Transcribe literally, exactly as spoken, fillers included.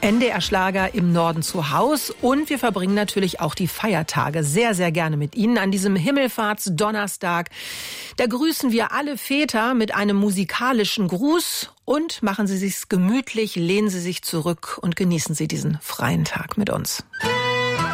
N D R-Schlager im Norden zu Haus und wir verbringen natürlich auch die Feiertage sehr, sehr gerne mit Ihnen an diesem Himmelfahrtsdonnerstag. Da grüßen wir alle Väter mit einem musikalischen Gruß und machen Sie sich's gemütlich, lehnen Sie sich zurück und genießen Sie diesen freien Tag mit uns.